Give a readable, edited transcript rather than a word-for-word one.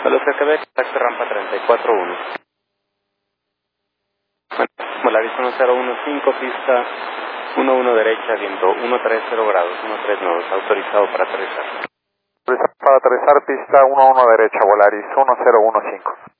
Velocidad Quebec, taxi rampa 34-1. Volaris 1015, pista 11 derecha, viento 130 grados, 130, autorizado para aterrizar. Para aterrizar, pista 11 derecha, Volaris 1015.